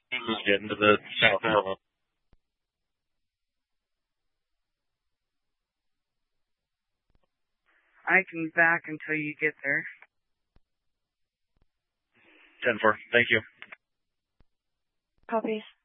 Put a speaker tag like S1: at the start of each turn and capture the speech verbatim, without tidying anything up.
S1: Get into the south arrow.
S2: I can back until you get there.
S1: ten four, thank you.
S3: Copies.